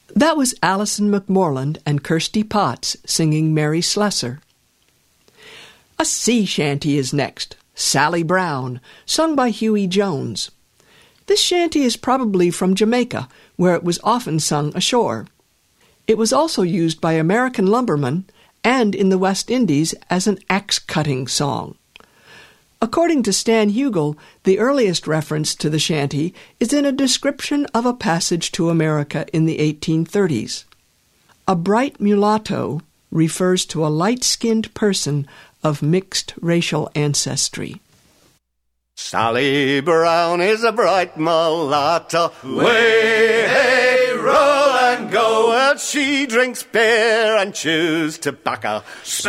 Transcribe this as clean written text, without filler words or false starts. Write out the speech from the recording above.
That was Alison McMorland and Kirsty Potts singing Mary Slessor. A sea shanty is next, Sally Brown, sung by Huey Jones. This shanty is probably from Jamaica, where it was often sung ashore. It was also used by American lumbermen and in the West Indies as an axe-cutting song. According to Stan Hugel, the earliest reference to the shanty is in a description of a passage to America in the 1830s. A bright mulatto refers to a light-skinned person of mixed racial ancestry. Sally Brown is a bright mulatto. Way, hey, roll and go. Well, she drinks beer and chews tobacco.